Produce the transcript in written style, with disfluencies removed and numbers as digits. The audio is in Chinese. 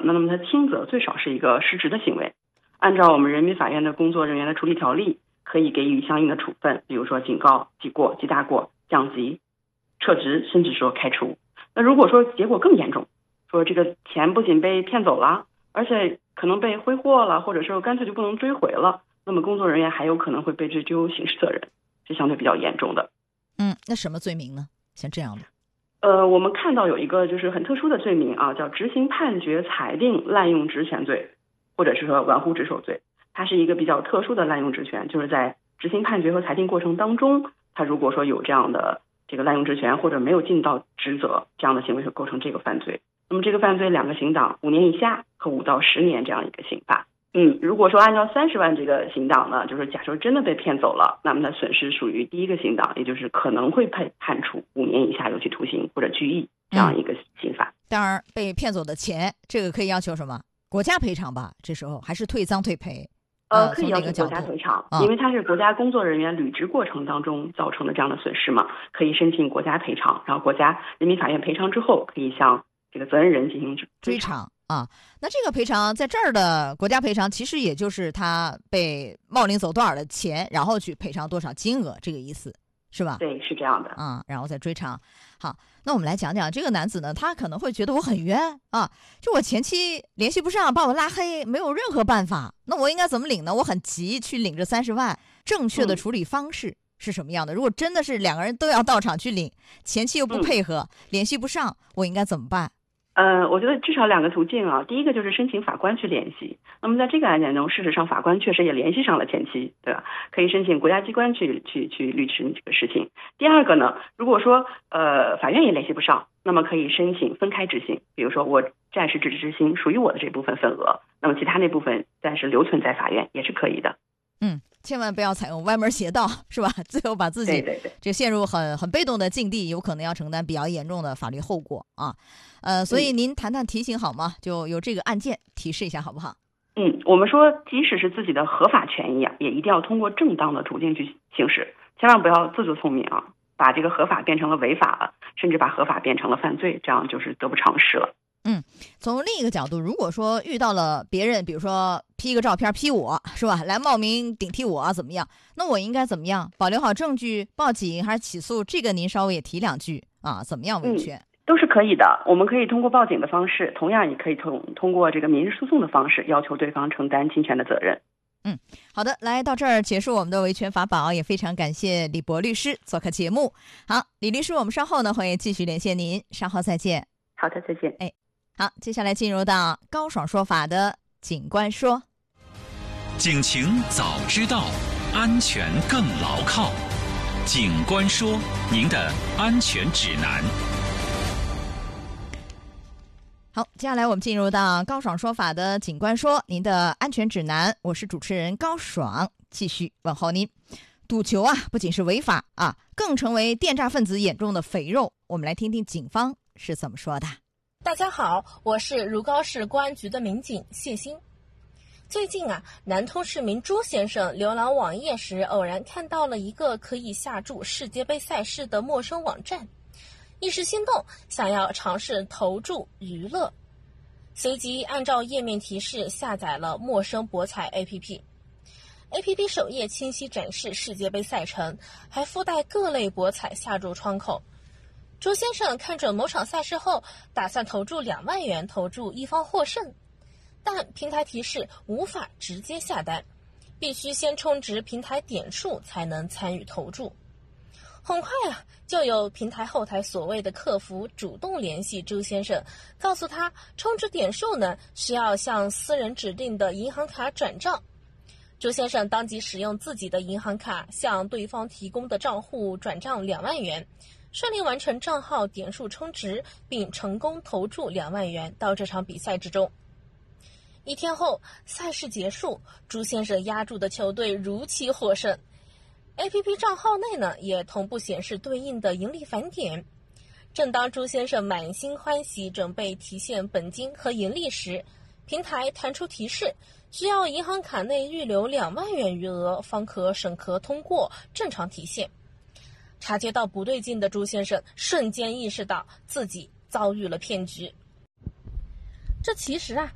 那么它轻则最少是一个失职的行为。按照我们人民法院的工作人员的处理条例，可以给予相应的处分，比如说警告、记过、记大过、降级、撤职，甚至说开除。那如果说结果更严重，说这个钱不仅被骗走了，而且可能被挥霍了，或者说干脆就不能追回了，那么工作人员还有可能会被追究刑事责任，这相对比较严重的。 那什么罪名呢？像这样的？ 我们看到有一个就是很特殊的罪名啊，叫执行判决裁定滥用职权罪，或者是说玩忽职守罪。它是一个比较特殊的滥用职权，就是在执行判决和裁定过程当中，他如果说有这样的这个滥用职权或者没有尽到职责，这样的行为会构成这个犯罪。那么这个犯罪2个刑档，5年以下和5到10年这样一个刑罚。如果说按照30万这个刑档呢，就是假设真的被骗走了，那么它损失属于第1个刑档，也就是可能会判处5年以下有期徒刑或者拘役这样一个刑罚。 当然，被骗走的钱，这个可以要求什么？国家赔偿吧？这时候还是退赃退赔？ 可以要求国家赔偿，因为它是国家工作人员履职过程当中造成的这样的损失嘛，可以申请国家赔偿，然后国家人民法院赔偿之后，可以向这个责任人进行追偿啊。那这个赔偿在这儿的国家赔偿，其实也就是他被冒领走多少的钱，然后去赔偿多少金额，这个意思是吧？ 对，是这样的然后再追偿。好，那我们来讲讲这个男子呢，他可能会觉得我很冤啊，就我前妻联系不上，把我拉黑，没有任何办法，那我应该怎么领呢？我很急去领这30万，正确的处理方式是什么样的？如果真的是2个人都要到场去领，前妻又不配合，联系不上，我应该怎么办？ 我觉得至少2个途径啊。第一个就是申请法官去联系。那么在这个案件中，事实上法官确实也联系上了前妻，对吧？可以申请国家机关去律师这个事情。第二个呢，如果说法院也联系不上，那么可以申请分开执行。比如说我暂时执行属于我的这部分份额，那么其他那部分暂时留存在法院也是可以的。 千万不要采用歪门邪道，是吧？最后把自己这陷入很被动的境地，有可能要承担比较严重的法律后果啊。所以您谈谈提醒好吗？就有这个案件提示一下好不好？ 我们说即使是自己的合法权益啊，也一定要通过正当的途径去行使，千万不要自作聪明啊，把这个合法变成了违法了，甚至把合法变成了犯罪，这样就是得不偿失了。 从另一个角度，如果说遇到了别人，比如说 P 个照片 P 我，是吧？来冒名顶替我怎么样？那我应该怎么样？保留好证据，报警还是起诉？这个您稍微也提2句啊，怎么样维权？ 都是可以的。我们可以通过报警的方式，同样也可以通过这个民事诉讼的方式，要求对方承担侵权的责任。 好的，来到这儿结束我们的维权法宝，也非常感谢李博律师做客节目。好，李律师，我们稍后呢会继续连线您，稍后再见。 好的，再见。 好，接下来进入到高爽说法的警官说。 警情早知道，安全更牢靠。警官说，您的安全指南。 好，接下来我们进入到高爽说法的警官说，您的安全指南。我是主持人高爽，继续问候您。赌球啊，不仅是违法啊，更成为电诈分子眼中的肥肉。我们来听听警方是怎么说的。 大家好，我是如皋市公安局的民警谢鑫。最近啊，南通市民朱先生浏览网页时，偶然看到了一个可以下注世界杯赛事的陌生网站，一时心动，想要尝试投注娱乐，随即按照页面提示下载了陌生博彩 APP。APP 首页清晰展示世界杯赛程，还附带各类博彩下注窗口。朱先生看准某场赛事后，打算投注2万元，投注一方获胜，但平台提示无法直接下单，必须先充值平台点数才能参与投注。很快啊，就有平台后台所谓的客服主动联系朱先生，告诉他充值点数呢需要向私人指定的银行卡转账。朱先生当即使用自己的银行卡向对方提供的账户转账2万元，顺利完成账号点数充值，并成功投注2万元到这场比赛之中。1天后，赛事结束，朱先生押注的球队如期获胜。APP 账号内呢也同步显示对应的盈利返点。正当朱先生满心欢喜准备提现本金和盈利时，平台弹出提示，需要银行卡内预留2万元余额方可审核通过正常提现。察觉到不对劲的朱先生瞬间意识到自己遭遇了骗局。这其实啊